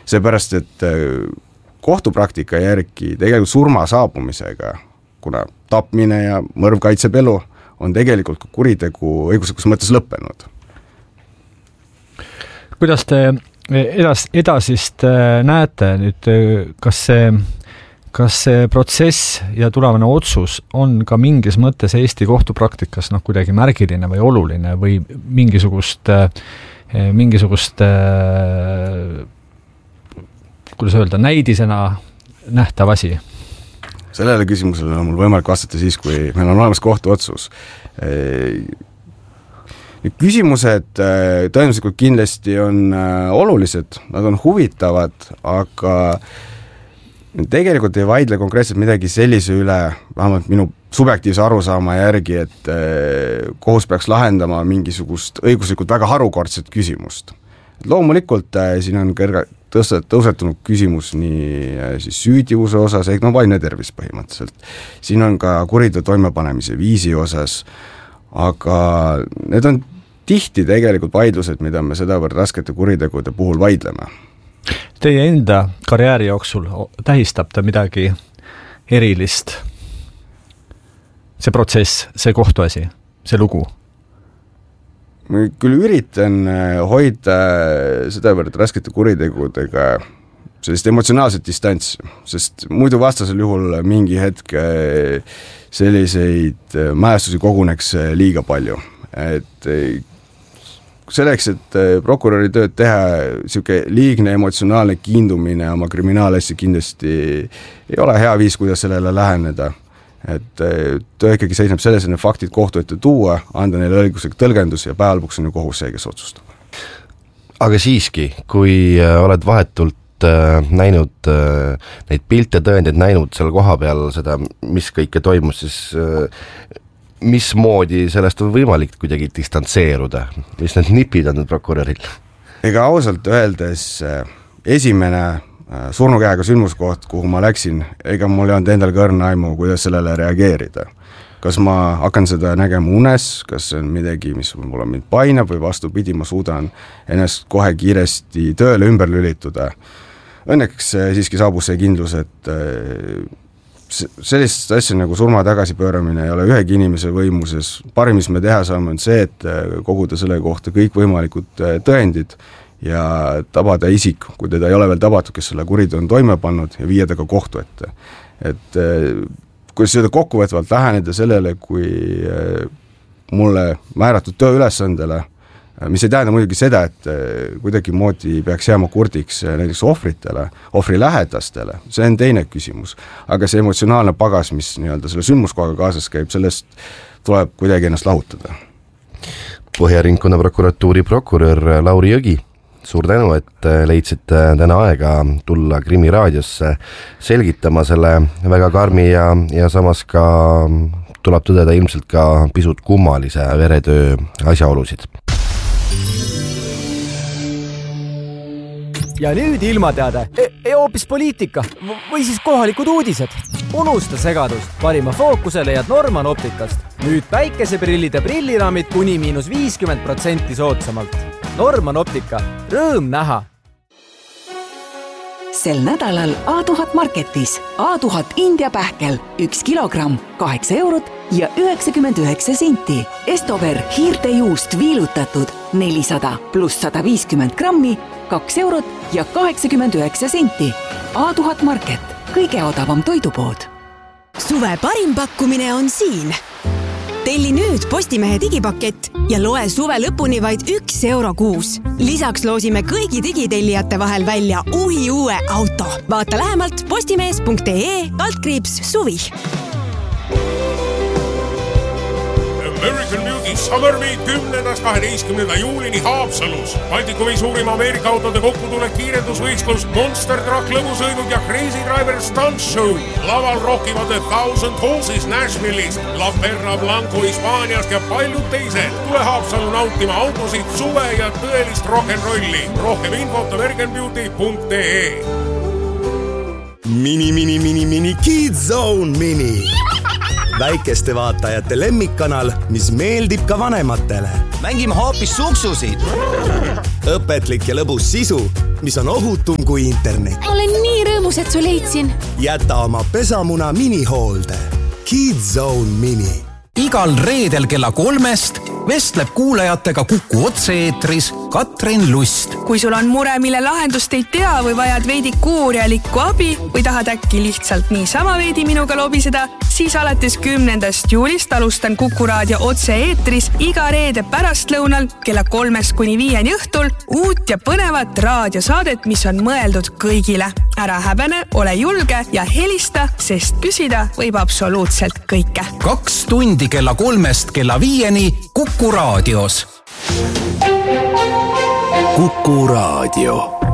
seepärast, et kohtupraktika järgi tegelikult surma saabumisega, kuna tapmine ja mõrv kaitseb elu, on tegelikult kuritegu õiguslikus mõttes lõppenud. Kuidas te edasist näete nüüd, kas see protsess ja tulevane otsus on ka mingis mõttes Eesti kohtupraktikas kuidagi märgiline või oluline või mingisugust kuidas öelda, näidisena nähtav asi? Sellele küsimusele on mul võimalik vastata siis, kui meil on olemas kohtuotsus. Küsimused tõenäoliselt kindlasti on olulised, nad on huvitavad, aga tegelikult ei vaidle konkreetselt midagi sellise üle, vähemalt minu subjektiivse arusaama järgi, et kohus peaks lahendama mingisugust õiguslikult väga harukordset küsimust. Loomulikult siin on tõusetunud küsimus nii siis süüdivuse osas, vaimne tervis põhimõtteliselt. Siin on ka kuriteo toimepanemise viisi osas, aga need on tihti tegelikult vaidlused, mida me sedavõrd raskete kuritegude puhul vaidleme. Teie enda karjääri jooksul tähistab ta midagi erilist? See protsess, see kohtuasi, see lugu? Ma küll üritan hoida sedavõrd raskete kuritegudega sellist emotsionaalset distantsi, sest muidu vastasel juhul mingi hetk selliseid mälestusi koguneks liiga palju. Et selleks, et prokuröri tööd teha, siuke liigne emotsionaalne kiindumine oma kriminaalasja kindlasti ei ole hea viis, kuidas sellele läheneda. Et töö ikkagi seisneb selles, et need faktid kohtu ette tuua, anda neile õiguslik tõlgendus ja päevalpuks on ju kohus see, kes otsustab. Aga siiski, kui oled vahetult näinud neid pilte, tõendeid näinud seal koha peal seda, mis kõike toimus, siis mismoodi sellest on võimalik kuidagi distantseeruda? Mis need nipid on prokuröril? Ega ausalt öeldes esimene surnukäega sündmuskoht, kuhu ma läksin, ega mul ei olnud endal kõrna aimu, kuidas sellele reageerida. Kas ma hakkan seda nägema unes, kas see on midagi, mis mulle mind painab või vastupidi, ma suudan ennast kohe kiiresti tööle ümber lülituda. Õnneks siiski saabus see kindlus, et sellist asja nagu surma tagasipööramine ei ole ühegi inimese võimuses. Parim, mis me teha saame, on see, et koguda selle kohta kõik võimalikud tõendid ja tabada isik, kui teda ei ole veel tabatud, kes selle kuriteo on toime pannud ja viia ta ka kohtu ette. Et kui seda kokkuvõtvalt läheneda sellele, kui mulle määratud tööülesandele, mis ei tähenda muidugi seda, et kuidagi moodi peaks jääma kurdiks näiteks ohvritele, ohvri lähedastele, see on teine küsimus. Aga see emotsionaalne pagas, mis selle sündmuskohaga kaasas käib, sellest tuleb kuidagi ennast lahutada. Põhja-Ringkonna prokuratuuri prokurör Lauri Jõgi, suur tänu, et leidsite täna aega tulla Krimi raadiosse selgitama selle väga karmi ja samas ka tuleb tõdeda ilmselt ka pisut kummalise veretöö asjaolusid. Ja nüüd ilmateade, hoopis poliitika või siis kohalikud uudised. Unusta segadus, parima fookuse leiad Norman Optikast. Nüüd päikeseprillid ja prilliraamid kuni -50% soodsamalt. Norman Optika, rõõm näha! Sel nädalal A1000 Marketis A1000 India pähkel 1 kilogramm 8 eurot ja 99 senti. Estover hiirtejuust viilutatud 400 pluss 150 grammi 2 eurot ja 89 senti. A1000 Market, kõige odavam toidupood. Suve parim pakkumine on siin. Telli nüüd Postimehe digipakett ja loe suve lõpuni vaid 1 euro kuus. Lisaks loosime kõigi digitellijate vahel välja uue auto. Vaata lähemalt postimees.ee/suvi. American Beauty Summer Meet 10.–12. juulini Haapsalus. Baltikumi suurima Ameerika autode kokkutulek kiirendusvõistlus, Monster Truck lõbusõidud ja Crazy Driver Stunt Show. Laval rockivad 1000 Horses Nashville'ist, La Perra Blanco Hispaaniast ja paljud teised. Tule Haapsalu nautima autosid, suve ja tõelist rock'n'rolli. Rohkem infot americanbeauty.ee. Mini Kids Zone Mini. Väikeste vaatajate lemmikkanal, mis meeldib ka vanematele. Mängime hoopis suksusid. Õpetlik ja lõbus sisu mis on ohutum kui internet. Olen nii rõõmus, et su leidsin. Jäta oma pesamuna minihoolde. KidZone Mini. Igal reedel kella 3 vestleb kuulajatega Kuku otse-eetris Katrin Lust. Kui sul on mure, mille lahendust ei tea või vajad veidi kuurjalikku abi või tahad äkki lihtsalt niisama veidi minuga lobiseda, siis alates 10. juulist alustan Kuku raadio otse-eetris iga reede pärastlõunal kella 3–5 õhtul uut ja põnevat raadiosaadet, mis on mõeldud kõigile. Ära häbene, ole julge ja helista, sest küsida võib absoluutselt kõike. 2 tundi kella 3 kella 5 Kuku raadios. Kuku raadio.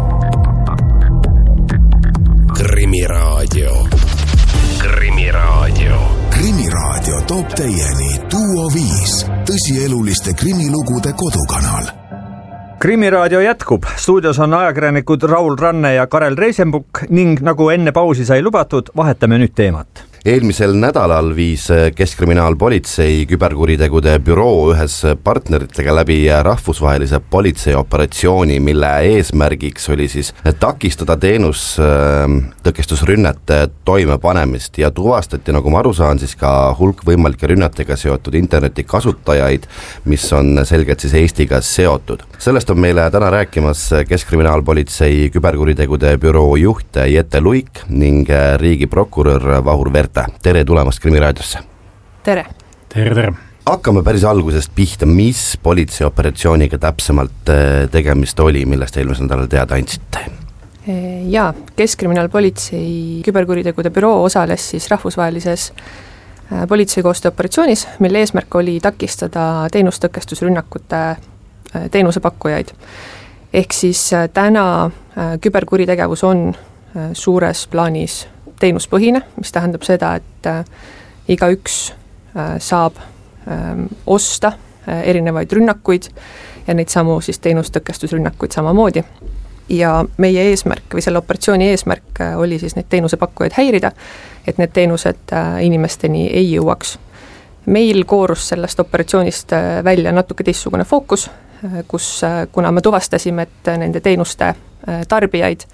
Krimiraadio. Krimiraadio. Krimiraadio toob teieni Duo 5, tõsieluliste krimilugude kodukanal. Krimiraadio jätkub. Stuudios on ajakirjanikud Raul Ranne ja Karel Reisenbuk ning nagu enne pausi sai lubatud, vahetame nüüd teemat. Eelmisel nädalal viis Keskkriminaalpolitsei küberkuritegude büroo ühes partneritega läbi rahvusvahelise politseioperatsiooni, mille eesmärgiks oli siis takistada teenustõkestusrünnete toimepanemist ja tuvastati, nagu ma aru saan, siis ka hulk võimalike rünnetega seotud internetikasutajaid, mis on selgelt siis Eestiga seotud. Sellest on meile täna rääkimas Keskkriminaalpolitsei küberkuritegude büroo juht Jette Luik ning riigiprokurör Vahur Vert. Tere tulemast Krimiraadiosse. Tere. Tere. Hakkame päris algusest pihta, mis politseioperatsiooniga täpsemalt tegemist oli, millest eelmisel nädalal teada andsite? Jaa, Keskkriminaalpolitsei küberkuritegude büroo osales siis rahvusvahelises politseikoostööoperatsioonis, mille eesmärk oli takistada teenustõkestusrünnakute teenusepakkujaid. Ehk siis täna küberkuritegevus on suures plaanis teenuspõhine, mis tähendab seda, et igaüks saab osta erinevaid rünnakuid ja neid samu siis teenustõkestusrünnakuid samamoodi. Ja meie eesmärk või selle operatsiooni eesmärk oli siis neid teenusepakkujaid häirida, et need teenused inimesteni ei jõuaks. Meil koorus sellest operatsioonist välja natuke teistsugune fookus, kuna me tuvastasime, et nende teenuste tarbijad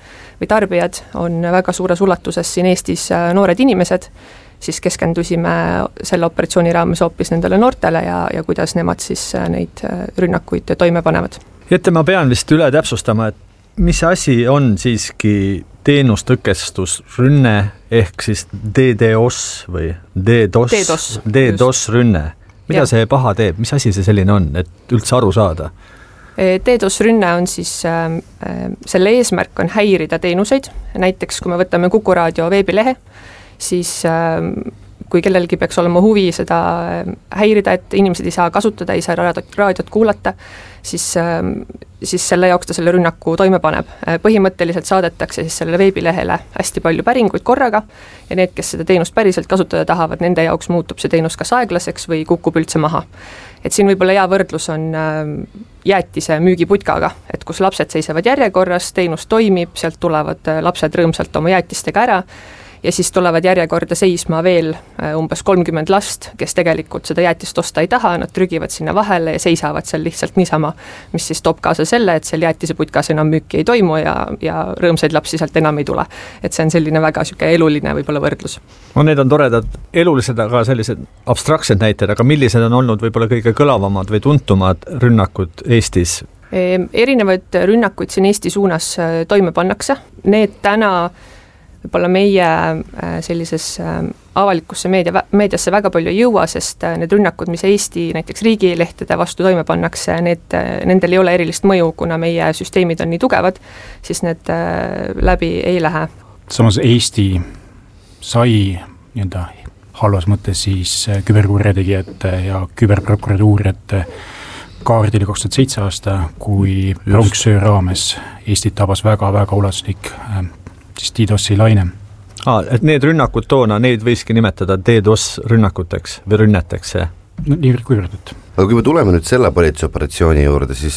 on väga suures ulatuses siin Eestis noored inimesed, siis keskendusime selle operatsiooni raames hoopis nendele noortele ja kuidas nemad siis neid rünnakuid toime panevad. Jette, ma pean vist üle täpsustama, et mis asi on siiski teenustõkestusrünne ehk siis DDoS või DDoS rünne? Mida see paha teeb? Mis asi see selline on, et üldse aru saada? DDoS-rünne on siis, selle eesmärk on häirida teenuseid, näiteks kui me võtame Kuku raadio veebilehe, siis kui kellelgi peaks olema huvi seda häirida, et inimesed ei saa kasutada, ei saa raadiot kuulata, siis selle jaoks ta selle rünnaku toime paneb. Põhimõtteliselt saadetakse siis sellele veebilehele hästi palju päringuid korraga ja need, kes seda teenust päriselt kasutada tahavad, nende jaoks muutub see teenus kas aeglaseks või kukub üldse maha. Et siin võib-olla hea võrdlus on jäätise müügiputkaga, et kus lapsed seisavad järjekorras, teenus toimib, sealt tulevad lapsed rõõmsalt oma jäätistega ära ja siis tulevad järjekorda seisma veel umbes 30 last, kes tegelikult seda jäätist osta ei taha, nad trügivad sinna vahele ja seisavad seal lihtsalt niisama, mis siis toob kaasa selle, et seal jäätiseputkas enam müüki ei toimu ja rõõmsaid lapsi sealt enam ei tule. Et see on selline väga süke eluline võib-olla võrdlus. No need on toredad elulised, aga sellised abstraktsed näited, aga millised on olnud võib-olla kõige kõlavamad või tuntumad rünnakud Eestis? Erinevaid rünnakuid siin Eesti suunas toime pannakse. Need täna võib-olla meie sellises avalikusse meediasse väga palju ei jõua, sest need rünnakud, mis Eesti näiteks riigilehtede vastu toime pannakse, nendel ei ole erilist mõju, kuna meie süsteemid on nii tugevad, siis need läbi ei lähe. Samas Eesti sai nii-öelda halvas mõttes siis küberkurjategijate ja küberprokuratuurijate kaardile 2007 aasta, kui pronkssöö raames Eestit tabas väga-väga ulatuslik siis DDoS-i laine. Et need rünnakud toona, neid võiski nimetada DDoS rünnakuteks või rünneteks? No, nii kuivõrd. Aga kui me tuleme nüüd selle politseioperatsiooni juurde, siis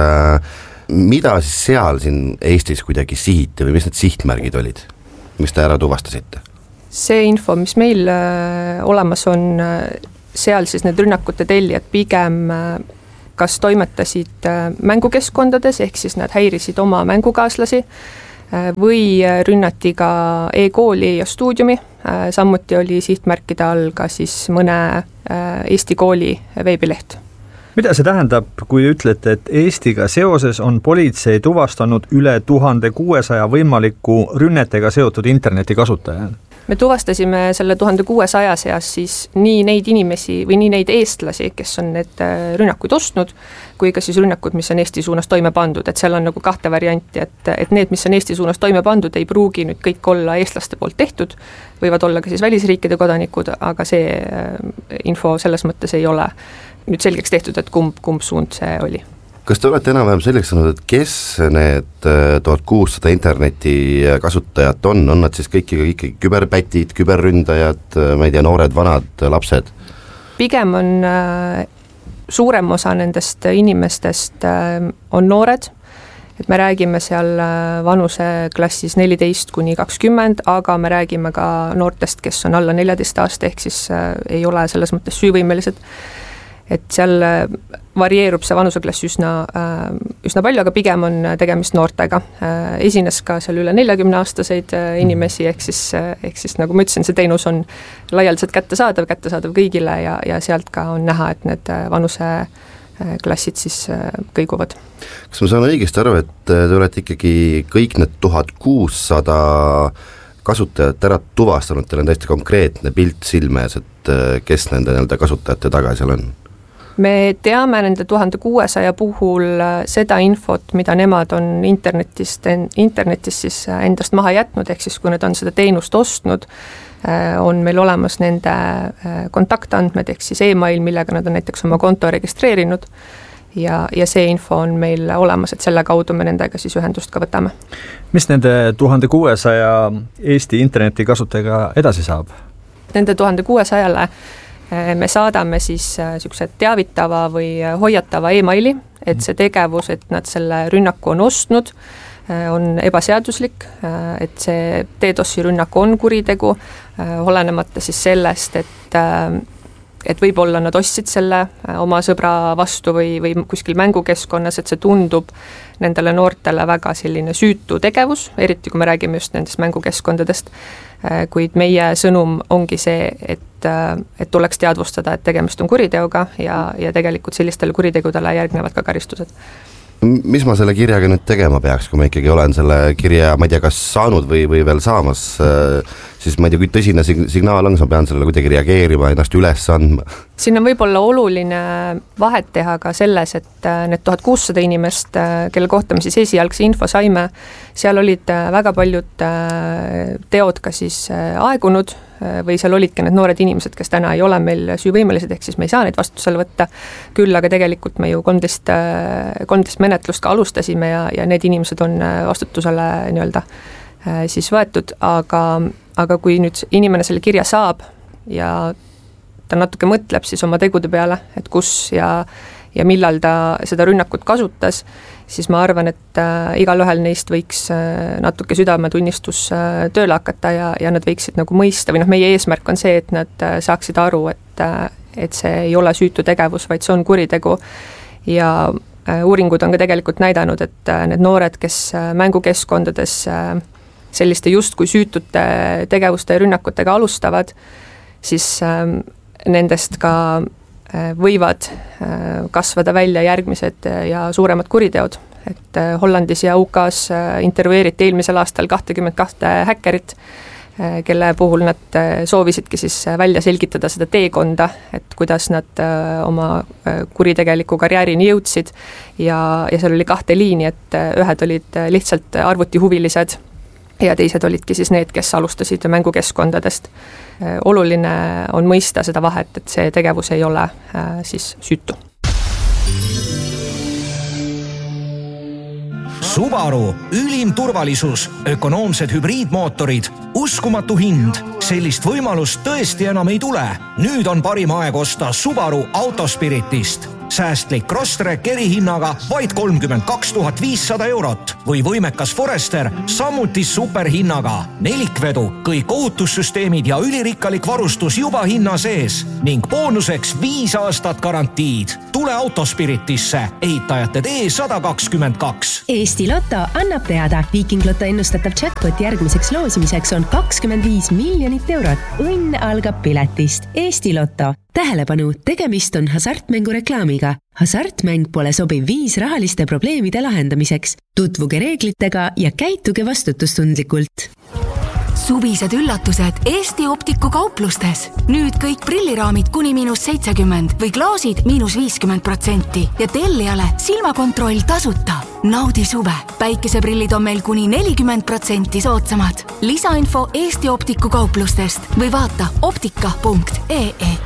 mida siis seal siin Eestis kuidagi sihiti või mis need sihtmärgid olid, mis te ära tuvastasite? See info, mis meil olemas on, seal siis need rünnakute tellijad pigem kas toimetasid mängukeskkondades, ehk siis nad häirisid oma mängukaaslasi, või rünnati ka e-kooli ja stuudiumi, samuti oli sihtmärkide all ka siis mõne Eesti kooli veebileht. Mida see tähendab, kui ütlete, et Eestiga seoses on politsei tuvastanud üle 1600 võimaliku rünnetega seotud internetikasutaja? Me tuvastasime selle 1600 seas siis nii neid inimesi või nii neid eestlasi, kes on need rünnakuid ostnud, kui ka siis rünnakud, mis on Eesti suunas toime pandud, et seal on nagu kahte varianti, et need, mis on Eesti suunas toime pandud, ei pruugi nüüd kõik olla eestlaste poolt tehtud, võivad olla ka siis välisriikide kodanikud, aga see info selles mõttes ei ole nüüd selgeks tehtud, et kumb suund see oli. Kas te olete enam-vähem selgeks saanud, et kes need 1600 interneti kasutajad on nad siis ikkagi küberpätid, küberründajad, ma ei tea, noored, vanad, lapsed? Pigem on suurem osa nendest inimestest on noored, et me räägime seal vanuseklassis 14–20, aga me räägime ka noortest, kes on alla 14 aasta, ehk siis ei ole selles mõttes süüvõimelised. Et seal varieerub see vanuseklass üsna palju, aga pigem on tegemist noortega. Esines ka seal üle 40 aastaseid inimesi, ehk siis nagu ma ütlesin, see teenus on laialdaselt kättesaadav kõigile ja sealt ka on näha, et need vanuseklassid siis kõiguvad. Kas ma saan õigesti aru, et te olete ikkagi kõik need 1600 kasutajat ära tuvastanud, teil on täiesti konkreetne pilt silmes, et kes nende kasutajate taga seal on? Me teame nende 1600 puhul seda infot, mida nemad on internetis siis endast maha jätnud, ehk siis kui nad on seda teenust ostnud, on meil olemas nende kontaktandmed, ehk siis e-mail, millega nad on näiteks oma konto registreerinud ja see info on meil olemas, et selle kaudu me nendega siis ühendust ka võtame. Mis nende 1600 Eesti internetikasutajaga edasi saab? Nende 1600-le me saadame siis niisuguse teavitava või hoiatava e-maili, et see tegevus, et nad selle rünnaku on ostnud, on ebaseaduslik, et see DDoS-i rünnak on kuritegu, olenemata siis sellest, et võib-olla nad ostsid selle oma sõbra vastu või kuskil mängukeskkonnas, et see tundub nendele noortele väga selline süütu tegevus, eriti kui me räägime just nendest mängukeskkondadest, kuid meie sõnum ongi see, et tuleks teadvustada, et tegemist on kuriteoga ja tegelikult sellistele kuritegudele järgnevad ka karistused. Mis ma selle kirjaga nüüd tegema peaks, kui ma ikkagi olen selle kirja, ma ei tea, kas saanud või veel saamas, siis ma ei tea, kui tõsine signaal on, ma pean sellele kuidagi reageerima, ennast üles andma. Siin on võib-olla oluline vahet teha ka selles, et need 1600 inimest, kelle kohta me siis esialgse info saime, seal olid väga paljud teod ka siis aegunud või seal olidki need noored inimesed, kes täna ei ole meil süüvõimelised, ehk siis me ei saa neid vastutusele võtta, küll aga tegelikult me ju 13 menetlust ka alustasime ja need inimesed on vastutusele nii-öelda siis võetud, aga kui nüüd inimene selle kirja saab ja ta natuke mõtleb siis oma tegude peale, et kus ja millal ta seda rünnakut kasutas, siis ma arvan, et igalühel neist võiks natuke südametunnistus tööle hakata ja nad võiksid nagu mõista, või meie eesmärk on see, et nad saaksid aru, et see ei ole süütu tegevus, vaid see on kuritegu ja uuringud on ka tegelikult näidanud, et need noored, kes mängukeskkondades selliste justkui süütute tegevuste ja rünnakutega alustavad, siis nendest ka võivad kasvada välja järgmised ja suuremad kuriteod, et Hollandis ja UK-s intervjueeriti eelmisel aastal 22 häkkerit, kelle puhul nad soovisidki siis välja selgitada seda teekonda, et kuidas nad oma kuritegeliku karjäärini jõudsid ja seal oli 2 liini, et ühed olid lihtsalt arvutihuvilised ja teised olidki siis need, kes alustasid mängukeskkondadest. Oluline on mõista seda vahet, et see tegevus ei ole siis süütu. Subaru, ülim turvalisus, ökonoomsed hübriidmootorid, uskumatu hind. Sellist võimalust tõesti enam ei tule. Nüüd on parim aeg osta Subaru Autospiritist. säästlik Crosstrek erihinnaga vaid 32 500 eurot või võimekas Forester samuti superhinnaga. Nelikvedu, kõik ohutussüsteemid ja ülirikkalik varustus juba hinna sees ning boonuseks 5 aastat garantiid. Tule Autospiritisse, ehitajate tee 122. Eesti Lotto annab teada, Viking Lotto ennustatav jackpot järgmiseks loosimiseks on 25 miljonit eurot. Õnn algab piletist. Eesti Lotto. Tähelepanu, tegemist on hasartmängu reklaamiga. Hasartmäng pole sobiv viis rahaliste probleemide lahendamiseks. Tutvuge reeglitega ja käituge vastutustundlikult. Suvised üllatused Eesti Optiku kauplustes. Nüüd kõik prilliraamid kuni -70% või klaasid -50% ja tellijale silmakontroll tasuta. Naudi suve. Päikeseprillid on meil kuni 40% soodsamad. Lisainfo Eesti Optiku kauplustest või vaata optika.ee.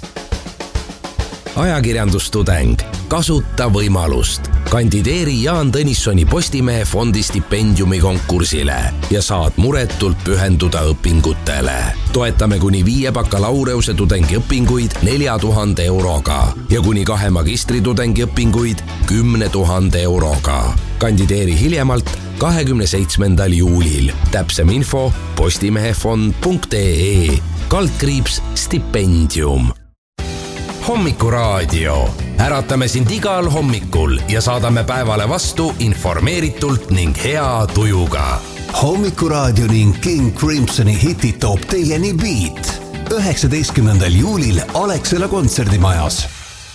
Ajakirjandustudeng. Kasuta võimalust. Kandideeri Jaan Tõnissoni Postimehe fondi stipendiumi konkursile ja saad muretult pühenduda õpingutele. Toetame kuni 5 bakalaureuse tudengi õpinguid 4000 euroga ja kuni 2 magistritudengi õpinguid 10 000 euroga. Kandideeri hiljemalt 27. juulil. Täpsem info postimehefond.ee /stipendium. Hommikuraadio. Äratame sind igal hommikul ja saadame päevale vastu informeeritult ning hea tujuga. Hommikuraadio ning King Crimsoni hitid toob teieni Beat 19. juulil Alexela kontserdimajas.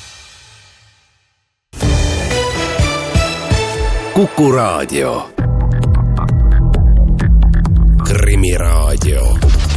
Kuku Raadio. Krimiraadio.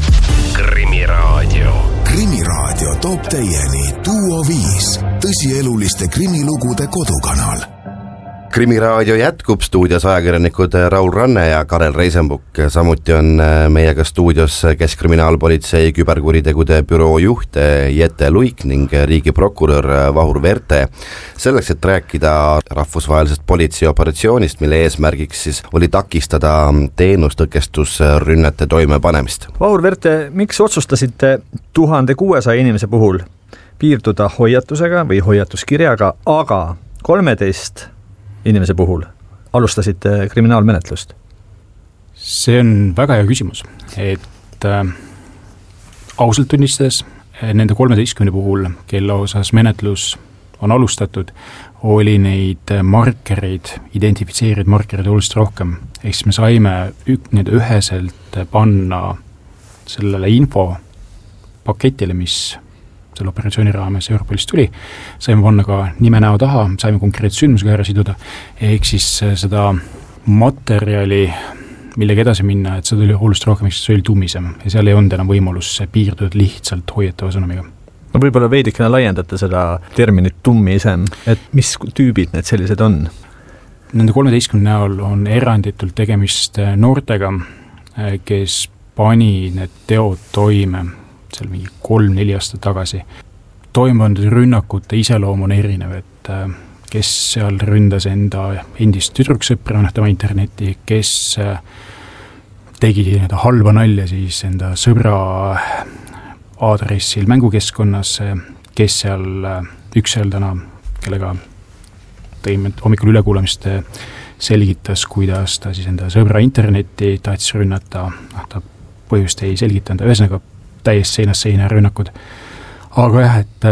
Krimiraadio. Krimiraadio toob teieni Duo 5, tõsieluliste krimilugude kodukanal. Krimiraadio jätkub, stuudios ajakirjanikud Raul Ranne ja Karel Reisenbuk. Samuti on meiega stuudios Keskkriminaalpolitsei küberkuritegude büroo juht Jette Luik ning riigiprokurör Vahur Verte. Selleks, et rääkida rahvusvahelisest politseioperatsioonist, mille eesmärgiks siis oli takistada teenustõkestusrünnete toimepanemist. Vahur Verte, miks otsustasite 1600 inimese puhul piirduda hoiatusega või hoiatuskirjaga, aga 13 inimese puhul alustasite kriminaalmenetlust? See on väga hea küsimus, et ausalt tunnistades nende 13 puhul, kelle osas menetlus on alustatud, oli neid markereid, identifitseeritud markereid oluliselt rohkem. Ehk siis me saime üheselt panna sellele infopaketile, mis selle operatsiooni raames Europolist tuli, saime panna ka nime näo taha, saime konkreetse sündmusega ära siduda, ehk siis seda materjali, millega edasi minna, et seda oli oluliselt rohkem, ehk see oli tummisem ja seal ei olnud enam võimalus piirduda lihtsalt hoiatava sõnumiga. No võib-olla veidikene laiendate seda terminit tummisem, et mis tüübid need sellised on? Nende 13 näol on eranditult tegemist noortega, kes pani need teod toime seal mingi 3-4 aastat tagasi. Toimunud rünnakute iseloom on erinev, et kes seal ründas enda endist tüdruksõpra, tema internetti, kes tegi halba nalja siis enda sõbra aadressil mängukeskkonnas, kes seal üks täna, kellega tõime hommikul ülekuulamist, selgitas, kuidas ta siis enda sõbra internetti tahtis rünnata, ta põhjust ei selgitanud, ühesõnaga täiesti seinast seina rünnakud. Aga jah, et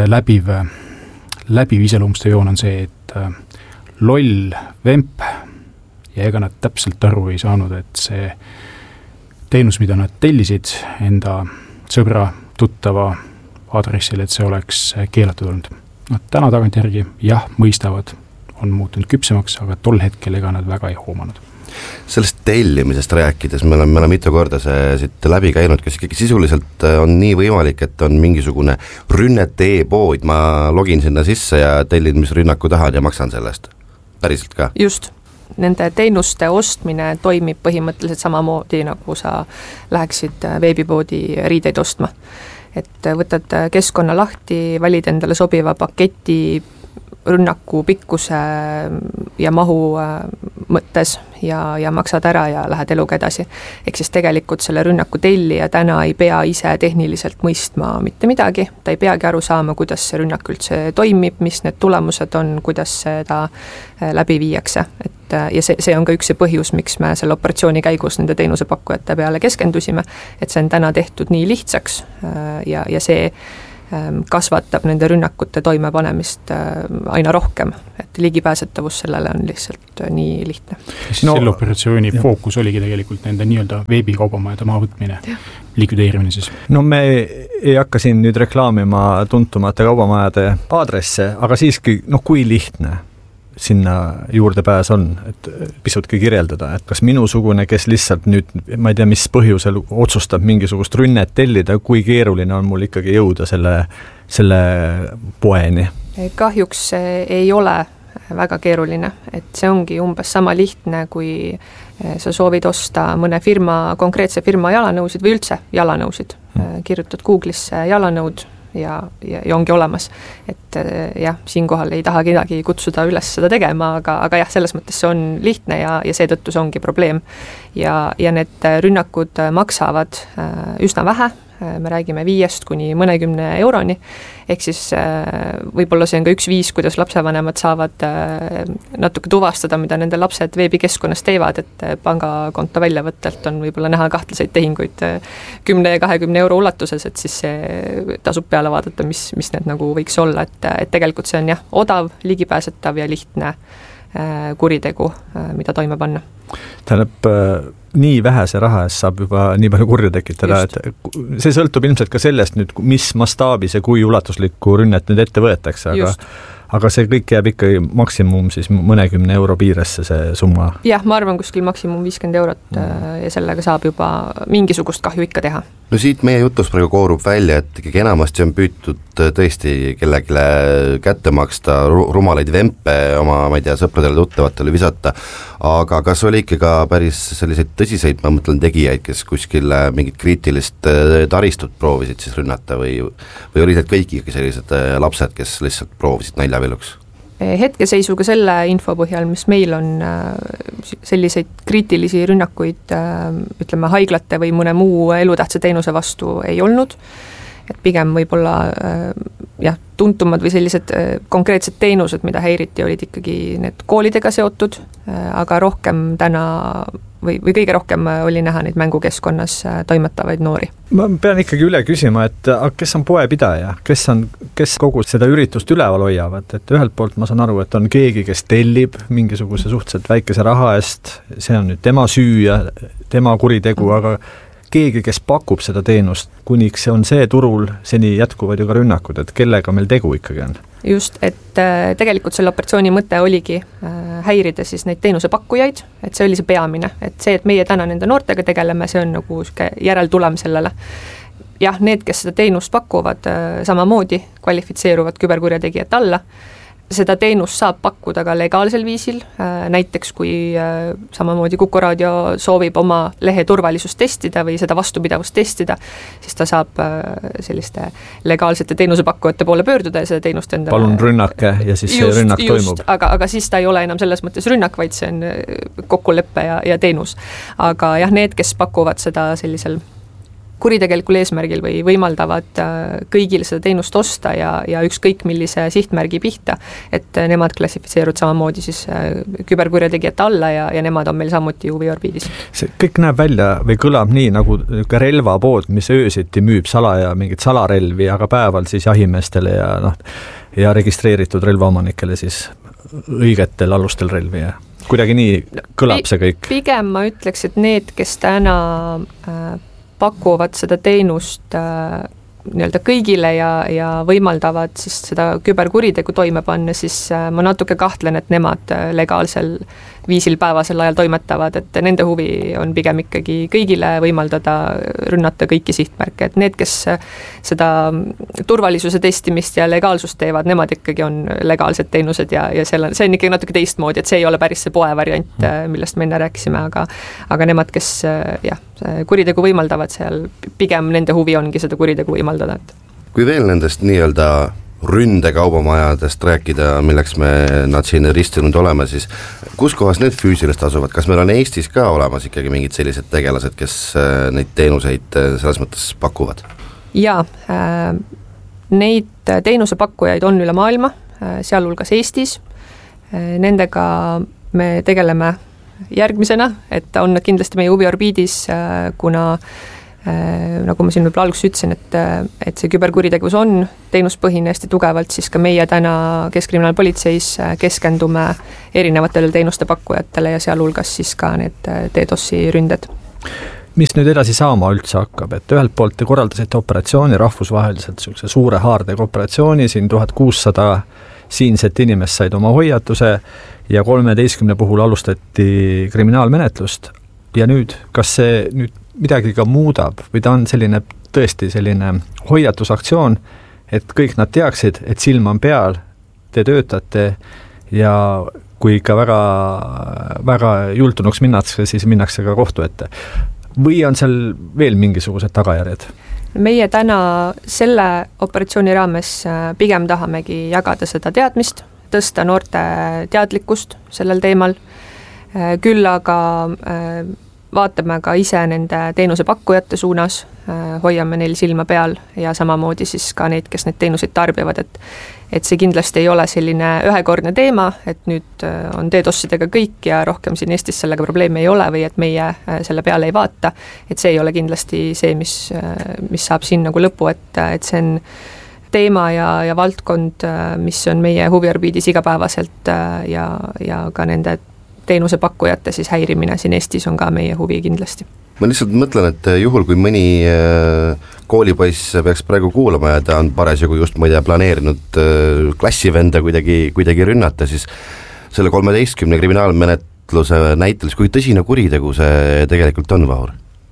läbiv iseloomustav joon on see, et loll vemp ja ega nad täpselt aru ei saanud, et see teenus, mida nad tellisid enda sõbra tuttava aadressil, et see oleks keelatud olnud. Täna tagantjärgi jah, mõistavad, on muutunud küpsemaks, aga tol hetkel ega nad väga ei hoomanud. Sellest tellimisest rääkides, me oleme mitu korda see siit läbi käinud, kas ikkagi sisuliselt on nii võimalik, et on mingisugune rünnete e-pood, ma login sinna sisse ja tellin, mis rünnaku tahad ja maksan sellest? Päriselt ka? Just. Nende teenuste ostmine toimib põhimõtteliselt samamoodi, nagu sa läheksid veebipoodi riideid ostma. Et võtad keskkonna lahti, valid endale sobiva paketi, rünnaku pikkuse ja mahu mõttes ja maksad ära ja lähed eluga edasi. Ehk siis tegelikult selle rünnaku tellija täna ei pea ise tehniliselt mõistma mitte midagi, ta ei peagi aru saama, kuidas see rünnak üldse toimib, mis need tulemused on, kuidas seda läbi viiakse. Ja see on ka üks see põhjus, miks me selle operatsiooni käigus nende teenusepakkujate peale keskendusime, et see on täna tehtud nii lihtsaks ja see kasvatab nende rünnakute toimepanemist aina rohkem, et ligipääsetavus sellele on lihtsalt nii lihtne. Selle operatsiooni fookus oligi tegelikult nende nii-öelda veebikaubamajade maavõtmine, likvideerimine siis. No me ei hakka siin nüüd reklaamima tuntumate kaubamajade aadresse, aga siiski, kui lihtne sinna juurdepääs on, et pisutki kirjeldada, et kas minusugune, kes lihtsalt nüüd, ma ei tea, mis põhjusel otsustab mingisugust rünnet tellida, kui keeruline on mul ikkagi jõuda selle poeni? Kahjuks ei ole väga keeruline, et see ongi umbes sama lihtne, kui sa soovid osta mõne konkreetse firma jalanõusid või üldse jalanõusid. Kirjutad Google'isse jalanõud ja ongi olemas, et jah, siinkohal ei taha kedagi kutsuda üles seda tegema, aga jah, selles mõttes see on lihtne ja seetõttu see ongi probleem. Ja need rünnakud maksavad üsna vähe, me räägime 5 kuni mõnekümne euroni, ehk siis võib-olla see on ka üks viis, kuidas lapsevanemad saavad natuke tuvastada, mida nende lapsed veebikeskkonnas teevad, et pangakonto väljavõttelt on võib-olla näha kahtlaseid tehinguid 10 ja 20 euro ulatuses, et siis see tasub peale vaadata, mis need nagu võiks olla, et tegelikult see on jah, odav, ligipääsetav ja lihtne kuritegu, mida toime panna. Tähendab, nii vähese raha eest saab juba nii palju kurja tekitada, et see sõltub ilmselt ka sellest nüüd, mis mastaabis ja kui ulatuslikku rünnet nüüd ette võetakse, aga see kõik jääb ikkagi maksimum siis mõnekümne euro piiresse see summa. Jah, ma arvan kuskil maksimum 50 eurot ja sellega saab juba mingisugust kahju ikka teha. No siit meie jutus praegu koorub välja, et ikkagi enamasti on püütud tõesti kellegile kätte maksta, rumalaid vempe oma, ma ei tea, sõpradele tuttavatele visata, aga kas oli ikka ka päris selliseid tõsiseid, ma mõtlen tegijaid, kes kuskil mingit kriitilist taristut proovisid siis rünnata või olid need kõik ikkagi sellised lapsed, kes lihtsalt proovisid naljaviluks? Hetkeseisuga selle info põhjal, mis meil on selliseid kriitilisi rünnakuid, ütleme haiglate või mõne muu elutähtsa teenuse vastu ei olnud, et pigem võib-olla tuntumad või sellised konkreetsed teenused, mida häiriti, olid ikkagi need koolidega seotud, aga rohkem täna või kõige rohkem oli näha neid mängukeskkonnas toimetavaid noori. Ma pean ikkagi üle küsima, et kes on poepidaja, kes kogu seda üritust üleval hoiavad, et ühelt poolt ma saan aru, et on keegi, kes tellib mingisuguse suhteliselt väikese raha eest, see on nüüd tema süü ja tema kuritegu, aga keegi, kes pakub seda teenust, kuniks on see turul, seni jätkuvad ju ka rünnakud, et kellega meil tegu ikkagi on? Just, et tegelikult selle operatsiooni mõte oligi häirida siis neid teenusepakkujaid, et see oli see peamine, et see, et meie täna nende noortega tegeleme, see on nagu järeltulem sellele. Jah, need, kes seda teenust pakuvad, samamoodi kvalifitseeruvad küberkurjategijad alla. Seda teenust saab pakkuda ka legaalsel viisil, näiteks kui samamoodi Kuku Raadio soovib oma lehe turvalisust testida või seda vastupidavust testida, siis ta saab selliste legaalsete teenusepakkujate poole pöörduda ja seda teenust endale... Palun rünnake ja siis see rünnak toimub. Aga siis ta ei ole enam selles mõttes rünnak, vaid see on kokkuleppe ja teenus. Aga jah, need, kes pakuvad seda sellisel kuritegelikul eesmärgil või võimaldavad kõigil seda teenust osta ja ükskõik millise sihtmärgi pihta, et nemad klassifitseeruvad samamoodi siis küberkurjategijate alla ja nemad on meil samuti UV-orbiidis. See kõik näeb välja või kõlab nii nagu ka relvapood, mis öösiti müüb mingit salarelvi, aga päeval siis jahimeestele ja registreeritud relvaomanikele siis õigetel alustel relvi ja kuidagi nii kõlab see kõik. Pigem ma ütleks, et need, kes täna pakuvad seda teenust nii-öelda kõigile ja võimaldavad siis seda küberkuritegu toime panna, siis ma natuke kahtlen, et nemad legaalsel viisil päevasel ajal toimetavad, et nende huvi on pigem ikkagi kõigile võimaldada rünnata kõiki sihtmärke, et need, kes seda turvalisuse testimist ja legaalsust teevad, nemad ikkagi on legaalsed teenused ja see on ikkagi natuke teistmoodi, et see ei ole päris see poe variant, millest me enne rääkisime, aga nemad, kes kuritegu võimaldavad seal, pigem nende huvi ongi seda kuritegu võimaldada. Kui veel nendest nii-öelda ründekaubamajadest rääkida, milleks nad siin ristinud oleme, siis kus kohas need füüsiliselt asuvad, kas meil on Eestis ka olemas ikkagi mingid sellised tegelased, kes neid teenuseid selles mõttes pakuvad? Jaa, neid teenusepakkujaid on üle maailma, sealhulgas Eestis, nendega me tegeleme järgmisena, et on kindlasti meie huviorbiidis, kuna nagu ma siin võib-olla alguses ütlesin, et see küberkuritegevus on teenuspõhine hästi tugevalt, siis ka meie täna Keskkriminaalpolitseis keskendume erinevatele teenuste pakkujatele ja sealhulgas siis ka need DDoS-i ründed. Mis nüüd edasi saama üldse hakkab, et ühelt poolt te korraldasite operatsiooni rahvusvaheliselt sellise suure haardega operatsiooni, siin 1600 siinset inimest said oma hoiatuse ja 13 puhul alustati kriminaalmenetlust ja nüüd, kas see nüüd midagi ka muudab või ta on selline tõesti selline hoiatusaktsioon, et kõik nad teaksid, et silm on peal, te töötate ja kui ikka väga, väga jultunuks minnakse, siis minnakse ka kohtu ette. Või on seal veel mingisugused tagajärjed? Meie täna selle operatsiooni raames pigem tahamegi jagada seda teadmist, tõsta noorte teadlikkust sellel teemal, küll aga vaatame ka ise nende teenusepakkujate suunas, hoiame neil silma peal ja samamoodi siis ka neid, kes neid teenuseid tarbivad, et see kindlasti ei ole selline ühekordne teema, et nüüd on DDoS-idega kõik ja rohkem siin Eestis sellega probleemi ei ole või et meie selle peale ei vaata, et see ei ole kindlasti see, mis saab siin nagu lõpu, et see on teema ja valdkond, mis on meie huviorbiidis igapäevaselt ja ka nende teenusepakkujate siis häirimine siin Eestis on ka meie huvi kindlasti. Ma lihtsalt mõtlen, et juhul kui mõni koolipoiss peaks praegu kuulama ja ta on parasjagu just, ma ei tea, planeerinud klassivenda kuidagi rünnata, siis selle 13 kriminaalmenetluse näitel, kui tõsine kuritegu see tegelikult on, Vahur?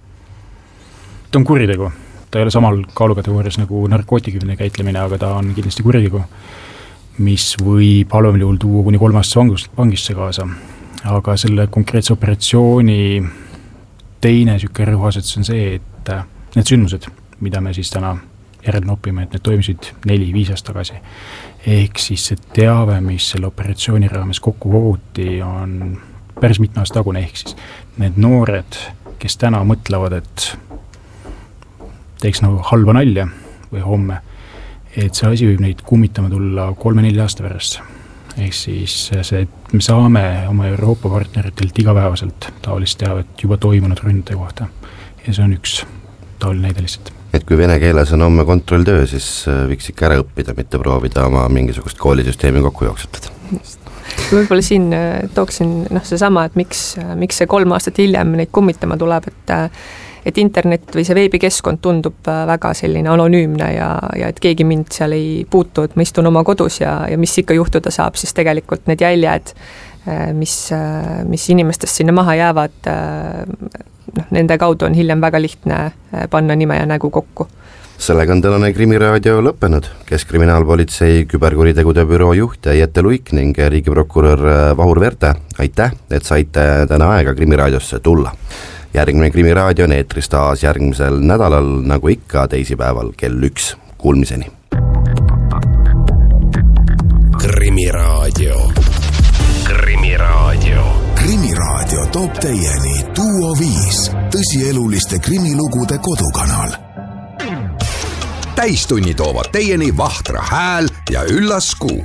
Ta on kuritegu. Ta ei ole samal kaalukategoorias nagu narkootikumine käitlemine, aga ta on kindlasti kuritegu, mis võib halvemal juhul tuua kuni 3 aastase vangisse kaasa. Aga selle konkreetse operatsiooni teine sükke rõhuasetus on see, et need sündmused, mida me siis täna järele nopime, et need toimisid 4-5 aastat tagasi. Ehk siis see teave, mis selle operatsiooni raames kokku koguti, on päris mitme aasta tagune, ehk siis need noored, kes täna mõtlevad, et teeks nagu halba nalja või homme, et see asi võib neid kummitama tulla 3-4 aasta pärast. Ehk siis see, et me saame oma Euroopa partneritelt igapäevaselt taolist teavet juba toimunud ründade kohta. Ja see on üks taoline näide lihtsalt. Et kui vene keeles on homme kontrolltöö, siis võiks ikka ära õppida, mitte proovida oma mingisugust koolisüsteemi kokku jooksutada. Võib-olla siin tooksin seesama, et miks see 3 aastat hiljem neid kummitama tuleb, et internet või see veebikeskkond tundub väga selline anonüümne ja et keegi mind seal ei puutu, et ma istun oma kodus ja mis ikka juhtuda saab, siis tegelikult need jäljed, mis inimestest sinna maha jäävad, nende kaudu on hiljem väga lihtne panna nime ja nägu kokku. Sellega on tänane Krimiraadio lõppenud. Keskkriminaalpolitsei küberkuritegude büroo juht Jette Luik ning riigiprokurör Vahur Verte, aitäh, et saite täna aega Krimiraadiosse tulla. Järgmine Krimiraadio on eetris taas järgmisel nädalal, nagu ikka teisipäeval kell 1. Kuulmiseni. Krimiraadio. Krimiraadio. Krimiraadio toob teieni Duo 5, tõsieluliste krimilugude kodukanal. Täistunni toovad teieni Vahtra Hääl ja Üllas Kuu.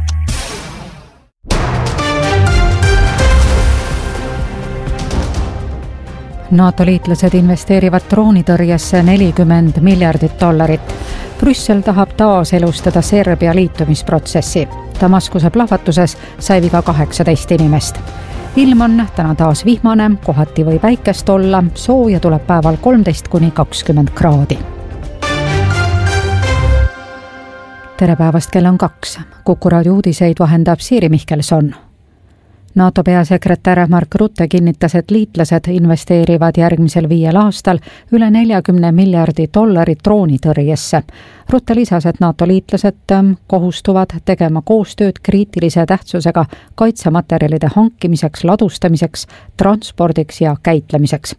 NATO-liitlased investeerivad droonitõrjesse $40 miljardit. Brüssel tahab taas elustada Serbia liitumisprotsessi. Damaskuse plahvatuses sai viga 18 inimest. Ilm on täna taas vihmane, kohati või päikest olla, sooja tuleb päeval 13-20 kraadi. Tere päevast, kell on 2. Kuku raadio uudiseid vahendab Siiri Mihkelson. NATO peasekretär Mark Rutte kinnitas, et liitlased investeerivad järgmisel 5 aastal üle $40 miljardi droonitõrjesse. Rutte lisas, et NATO liitlased kohustuvad tegema koostööd kriitilise tähtsusega kaitsematerjalide hankimiseks, ladustamiseks, transpordiks ja käitlemiseks.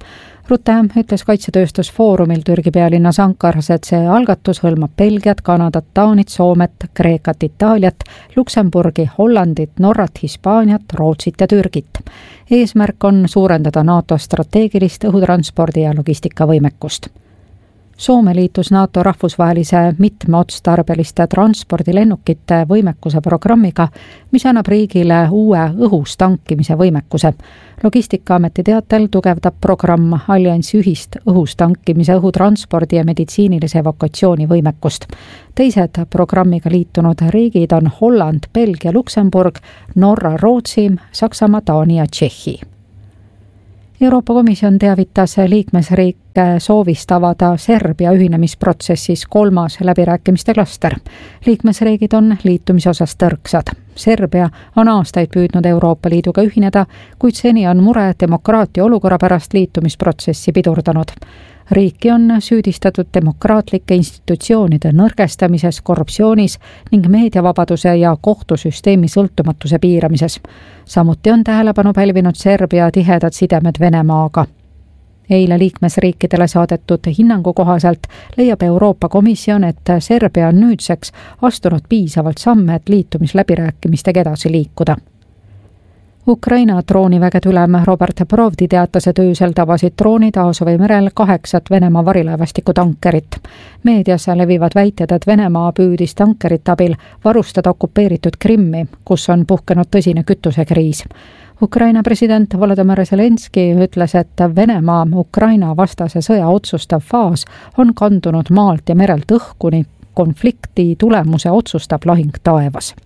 Rutte ütles Kaitsetööstusfoorumil Türgi pealinnas Ankaras, et see algatus hõlmab Belgiat, Kanadat, Taanit, Soomet, Kreekat, Itaaliat, Luksemburgi, Hollandit, Norrat, Hispaaniat, Rootsit ja Türgit. Eesmärk on suurendada NATO strateegilist õhutranspordi ja logistikavõimekust. Soome liitus NATO rahvusvahelise mitmeotstarbeliste transpordilennukite võimekuse programmiga, mis annab riigile uue õhus tankimise võimekuse. Logistikaameti teatel tugevdab programm alliansi ühist õhus tankimise, õhutranspordi ja meditsiinilise evakutsiooni võimekust. Teised programmiga liitunud riigid on Holland, Belgia, Luksemburg, Norra, Rootsi, Saksamaa, Taani ja Tšehhi. Euroopa Komisjon teavitas liikmesriike soovist avada Serbia ühinemisprotsessis 3. läbirääkimiste klaster. Liikmesriigid on liitumise osas tõrksad. Serbia on aastaid püüdnud Euroopa Liiduga ühineda, kuid seni on mure demokraatia olukorra pärast liitumisprotsessi pidurdanud. Riiki on süüdistatud demokraatlike institutsioonide nõrgestamises, korruptsioonis ning meediavabaduse ja kohtusüsteemi sõltumatuse piiramises. Samuti on tähelepanu pälvinud Serbia tihedad sidemed Venemaaga. Eile liikmesriikidele saadetud hinnangu kohaselt leiab Euroopa Komisjon, et Serbia on nüüdseks astunud piisavalt samme, et liitumisläbirääkimistega edasi liikuda. Ukraina droonivägede ülem Robert Brovdi teatas, et öösel tabasid droonid Aasovi merel 8 Venemaa varilaevastiku tankerit. Meedias levivad väited, et Venemaa püüdis tankerite abil varustada okupeeritud Krimmi, kus on puhkenud tõsine kütusekriis. Ukraina president Volodymyr Zelenski ütles, et Venemaa Ukraina vastase sõja otsustav faas on kandunud maalt ja merelt õhkuni, konflikti tulemuse otsustab lahing taevas.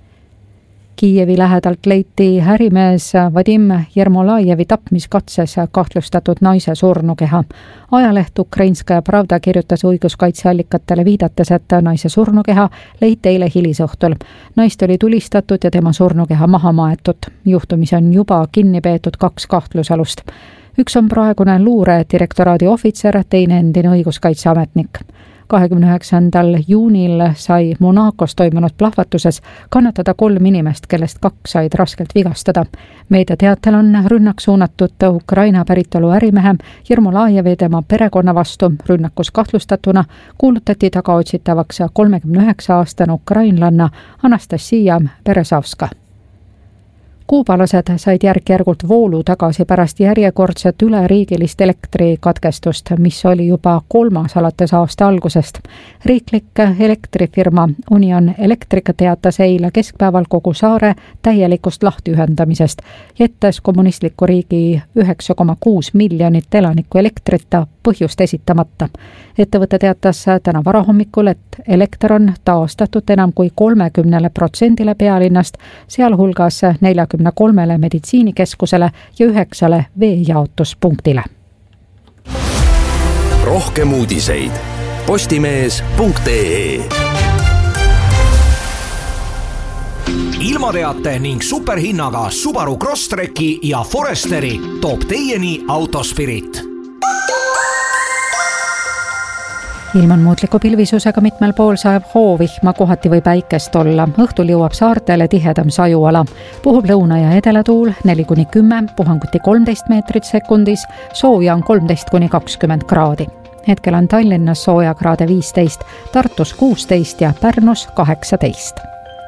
Kiievi lähedalt leiti ärimees Vadim Jermolajevi tapmiskatses kahtlustatud naise surnukeha. Ajaleht Ukrainskaja Pravda kirjutas õiguskaitseallikatele viidates, et naise surnukeha leiti eile hilisõhtul. Naist oli tulistatud ja tema surnukeha maha maetud. Juhtumis on juba kinni peetud 2 kahtlusalust. Üks on praegune luuredirektoraadi ohvitser, teine endine õiguskaitseametnik. 29. juunil sai Monacos toimunud plahvatuses kannatada 3 inimest, kellest 2 said raskelt vigastada. Meedia teatel on rünnak suunatud Ukraina päritolu ärimehe Jermolajevi tema perekonna vastu. Rünnakus kahtlustatuna kuulutati tagaotsitavaks 39-aastane ukrainlanna Anastasia Berezavska. Kuubalased said järk-järgult voolu tagasi pärast järjekordset üleriigilist elektrikatkestust, mis oli juba 3. alates aasta algusest. Riiklik elektrifirma Union Electric teatas eile keskpäeval kogu saare täielikust lahtiühendamisest, jättes kommunistliku riigi 9,6 miljonit elanikku elektrita põhjust esitamata. Ettevõte teatas täna varahommikul, et elekter on taastatud enam kui 30% pealinnast, sealhulgas 43 meditsiinikeskusele ja 9 veejaotuspunktile. Rohkem uudiseid postimees.ee. Ilmateate ning superhinnaga Subaru Crosstreki ja Foresteri toob teieni Autospirit. Ilm on muutliku pilvisusega, mitmel pool sajab hoovihma, kohati või päikest olla. Õhtul jõuab saartele tihedam sajuala. Puhub lõuna- ja edelatuul 4-10, puhanguti 13 meetrit sekundis, sooja on 13-20 kraadi. Hetkel on Tallinnas sooja kraade 15, Tartus 16 ja Pärnus 18.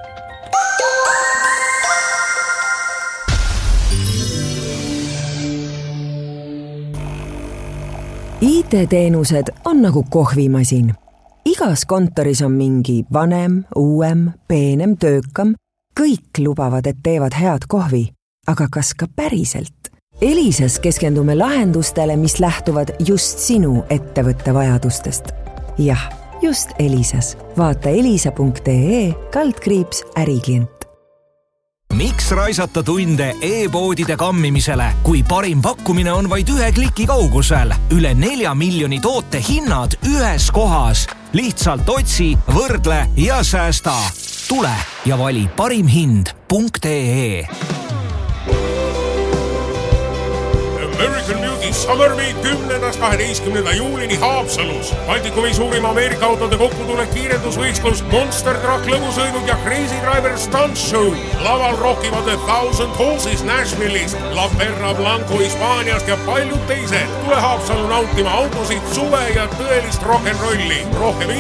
IT-teenused on nagu kohvimasin. Igas kontoris on mingi vanem, uuem, peenem, töökam. Kõik lubavad, et teevad head kohvi. Aga kas ka päriselt? Elisas keskendume lahendustele, mis lähtuvad just sinu ettevõtte vajadustest. Jah, just Elisas. Vaata elisa.ee/äriklient. Miks raisata tunde e-poodide kammimisele, kui parim pakkumine on vaid 1 kliki kaugusel? Üle 4 miljoni toote hinnad ühes kohas. Lihtsalt otsi, võrdle ja säästa. Tule ja vali parimhind.ee. American Music Music Summer Meet 10.–12. juulini Haapsalus. Baltikumi suurim Ameerika autode kokkutulek kiirendusvõistlus, Monster Truck lõbusõidud ja Crazy Driver Stunt Show. Laval rockivad The Thousand Horses Nashville'ist, La Perra Blanco Hispaaniast ja paljud teised. Tule Haapsalu nautima autosid, suve ja tõelist rock'n'rolli. Rohkem